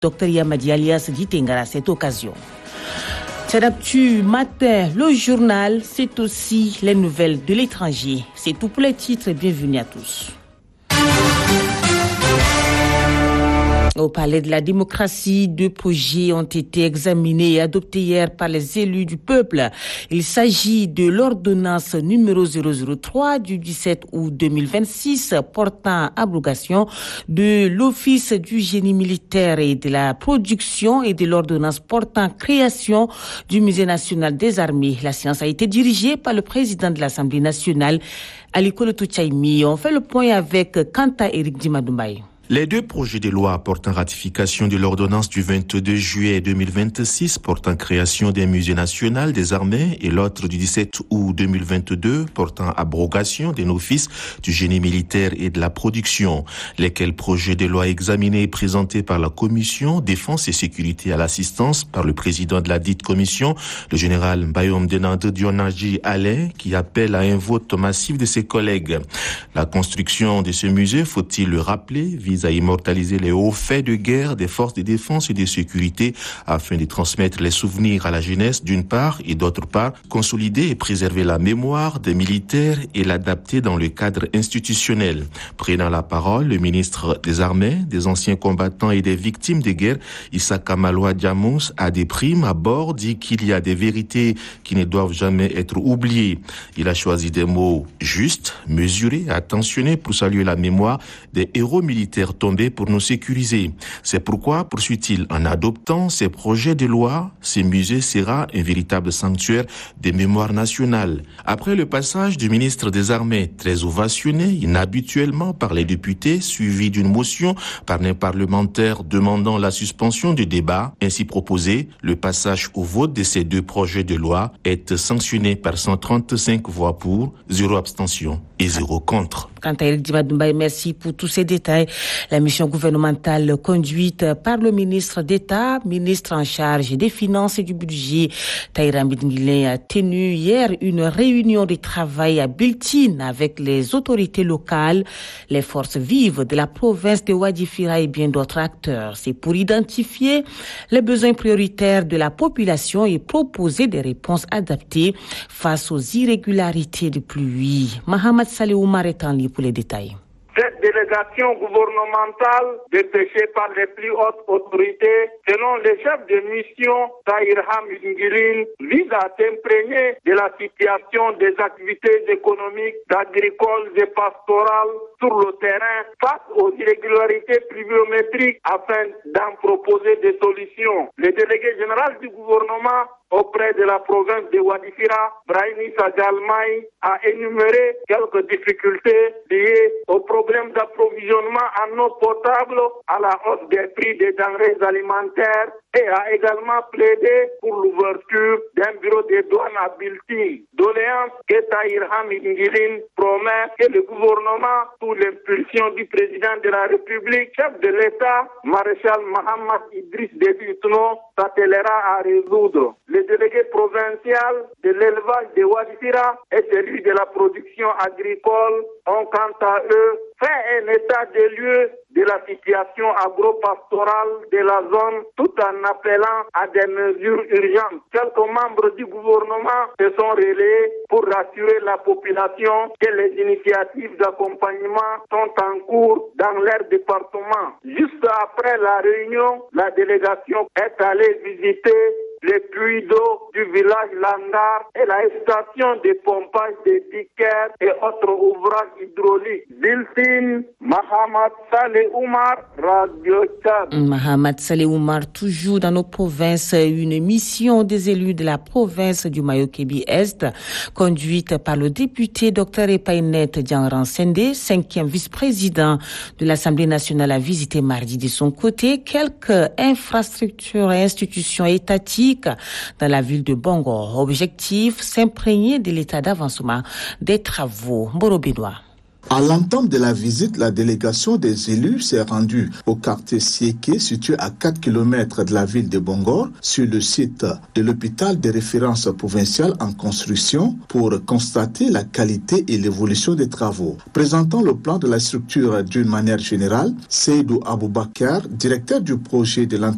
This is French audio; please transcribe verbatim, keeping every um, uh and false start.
Docteur Yamadi alias Ditengara à cette occasion. C'est l'actu matin, le journal, c'est aussi les nouvelles de l'étranger. C'est tout pour les titres, bienvenue à tous. Au Palais de la démocratie, deux projets ont été examinés et adoptés hier par les élus du peuple. Il s'agit de l'ordonnance numéro zéro zéro trois du dix-sept août deux mille vingt-six portant abrogation de l'Office du génie militaire et de la production et de l'ordonnance portant création du Musée national des armées. La séance a été dirigée par le président de l'Assemblée nationale, Aliko Tchaimi. On fait le point avec Kanta Eric Dimadoumaï. Les deux projets de loi portant ratification de l'ordonnance du vingt-deux juillet deux mille vingt-six portant création d'un musée national des armées et l'autre du dix-sept août deux mille vingt-deux portant abrogation d'un office du génie militaire et de la production, lesquels projets de loi examinés et présentés par la commission défense et sécurité à l'assistance par le président de la dite commission, le général Mbayom Denande Dionaji Alain, qui appelle à un vote massif de ses collègues. La construction de ce musée, faut-il le rappeler, vise à immortaliser les hauts faits de guerre des forces de défense et de sécurité afin de transmettre les souvenirs à la jeunesse d'une part et d'autre part, consolider et préserver la mémoire des militaires et l'adapter dans le cadre institutionnel. Prenant la parole, le ministre des Armées, des anciens combattants et des victimes de guerre, Issa Kamaloua Diamous, a des primes à bord, dit qu'il y a des vérités qui ne doivent jamais être oubliées. Il a choisi des mots justes, mesurés, attentionnés pour saluer la mémoire des héros militaires tombés pour nous sécuriser. C'est pourquoi, poursuit-il, en adoptant ces projets de loi, ce musée sera un véritable sanctuaire des mémoires nationales. Après le passage du ministre des Armées, très ovationné inhabituellement par les députés, suivi d'une motion par un parlementaire demandant la suspension du débat, ainsi proposé, le passage au vote de ces deux projets de loi est sanctionné par cent trente-cinq voix pour, zéro abstention et zéro contre. Quant à Eric Dimadoumaï, merci pour tous ces détails. La mission gouvernementale conduite par le ministre d'État, ministre en charge des Finances et du Budget, Taïra Mbidingile, a tenu hier une réunion de travail à Biltine avec les autorités locales, les forces vives de la province de Wadifira et bien d'autres acteurs. C'est pour identifier les besoins prioritaires de la population et proposer des réponses adaptées face aux irrégularités de pluie. Mohamed Saleh Oumar est en ligne pour les détails. Cette délégation gouvernementale, dépêchée par les plus hautes autorités, selon les chefs de mission, Tahirham Ngilin, vise à s'imprégner de la situation des activités économiques, agricoles et pastorales sur le terrain face aux irrégularités pluviométriques afin d'en proposer des solutions. Le délégué général du gouvernement auprès de la province de Wadifira, Brahimi Sagalmaï, a énuméré quelques difficultés liées aux problèmes d'approvisionnement en eau potable, à la hausse des prix des denrées alimentaires et a également plaidé pour l'ouverture d'un bureau de douane à Biltine. Doléance que Tahirham Ngilin promet que le gouvernement, sous l'impulsion du président de la République, chef de l'État, maréchal Mohamed Idriss Déby Itno, s'attellera à résoudre. Le délégué provincial de l'élevage de Wadifira et celui de la production agricole ont quant à eux fait un état des lieux de la situation agro-pastorale de la zone tout en appelant à des mesures urgentes. Quelques membres du gouvernement se sont relayés pour rassurer la population que les initiatives d'accompagnement sont en cours dans leur département. Juste après la réunion, la délégation est allée visiter les puits d'eau du village Landar et la station de pompage des Diker et autres ouvrages hydrauliques. Biltine, Mohamed Saleh Oumar, Radio Tchad. Mohamed Saleh Oumar, toujours dans nos provinces, une mission des élus de la province du Mayo-Kébi-Est, conduite par le député Dr Epainet Dianran Sende, cinquième vice-président de l'Assemblée nationale, a visité mardi de son côté quelques infrastructures et institutions étatiques dans la ville de Bongo. Objectif, s'imprégner de l'état d'avancement des travaux. Mboro Benoît. À l'entame de la visite, la délégation des élus s'est rendue au quartier Sieke, situé à quatre kilomètres de la ville de Bongor, sur le site de l'hôpital de référence provincial en construction, pour constater la qualité et l'évolution des travaux. Présentant le plan de la structure d'une manière générale, Seydou Aboubakar, directeur du projet de l'entreprise